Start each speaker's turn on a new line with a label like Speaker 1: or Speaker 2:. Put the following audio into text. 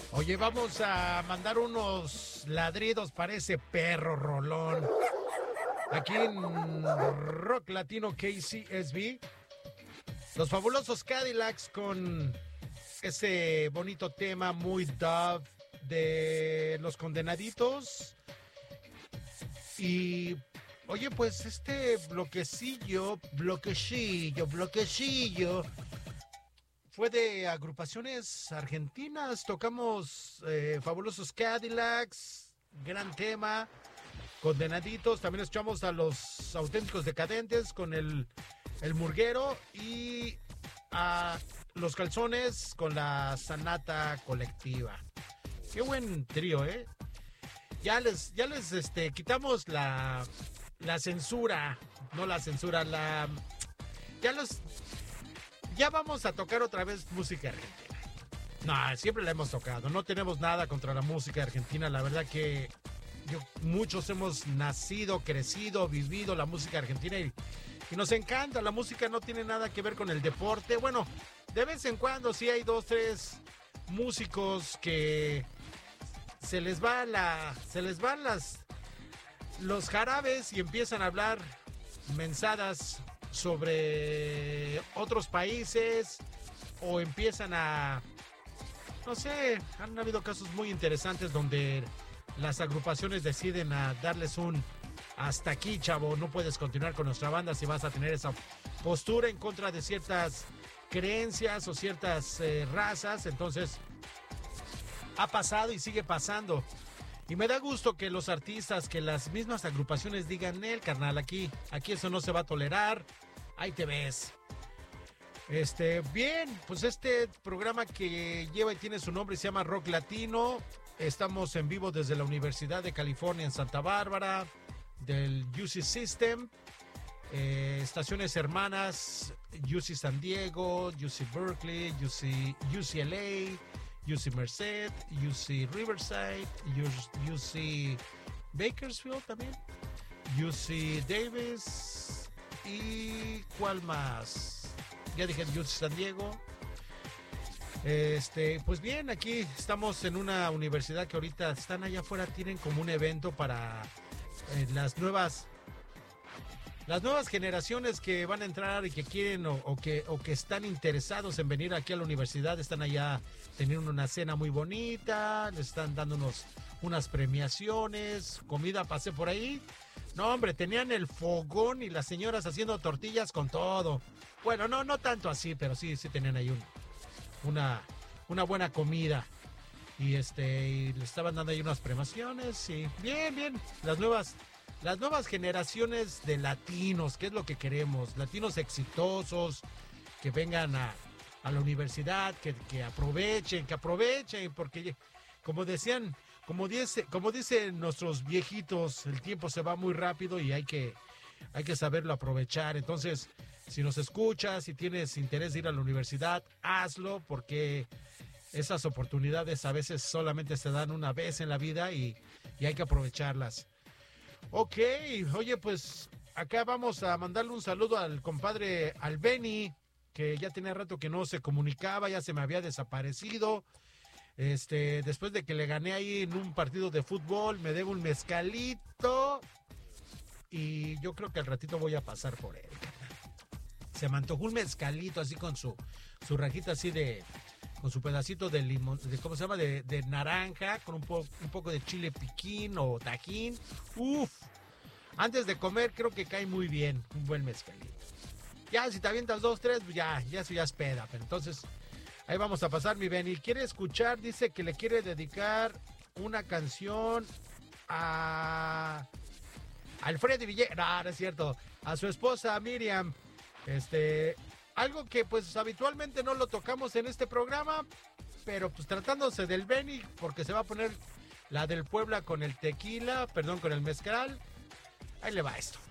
Speaker 1: Oye, vamos a mandar unos ladridos para ese perro rolón. Aquí en Rock Latino KCSB, los fabulosos Cadillacs con ese bonito tema muy dub de Los Condenaditos. Y oye, pues este bloquecillo fue de agrupaciones argentinas. Tocamos fabulosos Cadillacs, gran tema. Condenaditos, también escuchamos a los Auténticos Decadentes con el Murguero y a los Calzones con la Sanata Colectiva. Qué buen trío, ¿eh? Ya les quitamos la censura, no la censura, ya vamos a tocar otra vez música argentina. No, siempre la hemos tocado, no tenemos nada contra la música argentina, la verdad que muchos hemos nacido, crecido, vivido la música argentina y nos encanta. La música no tiene nada que ver con el deporte. Bueno, de vez en cuando sí hay 2, 3 músicos que se les van los jarabes y empiezan a hablar mensadas sobre otros países o empiezan a, no sé, han habido casos muy interesantes donde las agrupaciones deciden a darles un hasta aquí, chavo, no puedes continuar con nuestra banda si vas a tener esa postura en contra de ciertas creencias o ciertas razas. Entonces ha pasado y sigue pasando y me da gusto que los artistas, que las mismas agrupaciones digan, carnal, aquí eso no se va a tolerar, ahí te ves. Bien, pues este programa que lleva y tiene su nombre se llama Rock Latino. Estamos en vivo desde la Universidad de California en Santa Bárbara, del UC System, estaciones hermanas, UC San Diego, UC Berkeley, UCLA, UC Merced, UC Riverside, UC Bakersfield también, UC Davis y ¿cuál más? Ya dije UC San Diego. Pues bien, aquí estamos en una universidad que ahorita están allá afuera, tienen como un evento para las nuevas generaciones que van a entrar y que quieren o que están interesados en venir aquí a la universidad. Están allá teniendo una cena muy bonita, les están dando unas premiaciones, comida. Pasé por ahí, no hombre, tenían el fogón y las señoras haciendo tortillas con todo. Bueno, no tanto así, pero sí tenían ahí una buena comida y le estaban dando ahí unas premiaciones y bien, las nuevas generaciones de latinos, que es lo que queremos, latinos exitosos que vengan a la universidad, que aprovechen, porque como dicen nuestros viejitos, el tiempo se va muy rápido y hay que saberlo aprovechar. Entonces, si nos escuchas, si tienes interés de ir a la universidad, hazlo, porque esas oportunidades a veces solamente se dan una vez en la vida y hay que aprovecharlas. Ok, oye, pues acá vamos a mandarle un saludo al compadre Albeni, que ya tenía rato que no se comunicaba, ya se me había desaparecido. Después de que le gané ahí en un partido de fútbol, me debo un mezcalito y yo creo que al ratito voy a pasar por él. Se me antojó un mezcalito así con su rajita así con su pedacito de limón, ¿cómo se llama? De naranja, con un poco de chile piquín o tajín. Uf, antes de comer creo que cae muy bien un buen mezcalito. Ya si te avientas 2, 3, pues ya eso ya es peda, pero entonces ahí vamos a pasar, mi Benny. Quiere escuchar, dice que le quiere dedicar una canción a Alfredo Villegas, no es cierto, a su esposa Miriam. Algo que pues habitualmente no lo tocamos en este programa, pero pues tratándose del Benny, porque se va a poner la del Puebla con el tequila, con el mezcal. Ahí le va esto.